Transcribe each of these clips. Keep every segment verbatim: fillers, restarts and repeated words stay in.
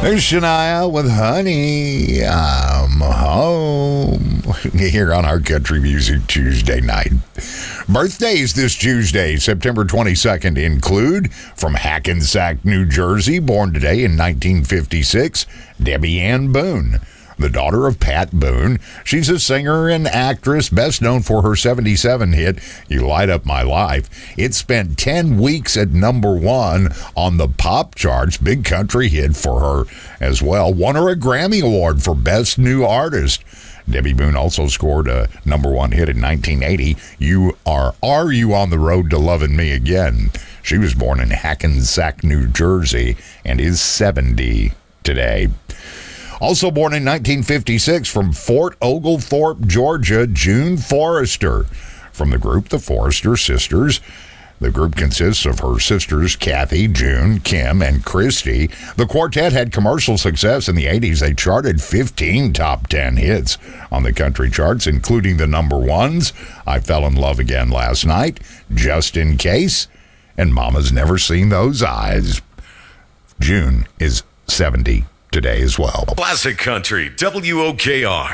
There's Shania with Honey, I'm home, here on our Country Music Tuesday night. Birthdays this Tuesday, September twenty-second, include from Hackensack, New Jersey, born today in nineteen fifty-six, Debbie Ann Boone, the daughter of Pat Boone. She's a singer and actress, best known for her seventy-seven hit, You Light Up My Life. It spent ten weeks at number one on the pop charts, big country hit for her as well. Won her a Grammy Award for Best New Artist. Debbie Boone also scored a number one hit in nineteen eighty, You Are Are You on the Road to Loving Me Again? She was born in Hackensack, New Jersey, and is seventy today. Also born in nineteen fifty-six from Fort Oglethorpe, Georgia, June Forrester. From the group The Forrester Sisters. The group consists of her sisters, Kathy, June, Kim, and Christy. The quartet had commercial success in the eighties. They charted fifteen top ten hits on the country charts, including the number ones, I Fell in Love Again Last Night, Just in Case, and Mama's Never Seen Those Eyes. June is seventy today as well. Classic Country, W O K R.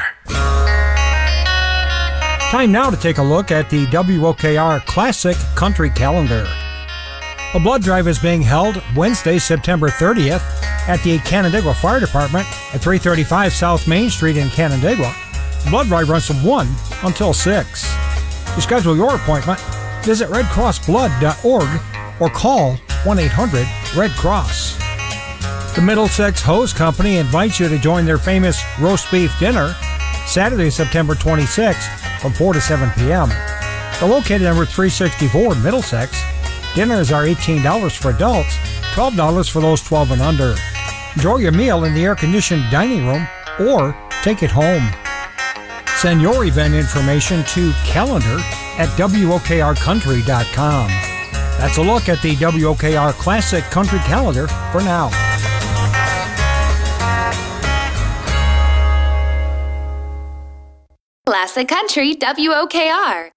Time now to take a look at the W O K R Classic Country Calendar. A blood drive is being held Wednesday, September thirtieth at the Canandaigua Fire Department at three thirty-five South Main Street in Canandaigua. The blood drive runs from one until six. To schedule your appointment, visit red cross blood dot org or call one eight hundred red cross. The Middlesex Hose Company invites you to join their famous roast beef dinner Saturday, September twenty-sixth from four to seven p.m. They're located number three sixty-four in Middlesex. Dinners are eighteen dollars for adults, twelve dollars for those twelve and under. Enjoy your meal in the air-conditioned dining room or take it home. Send your event information to calendar at W O K R country dot com. That's a look at the W O K R Classic Country Calendar for now. Classic Country W O K R.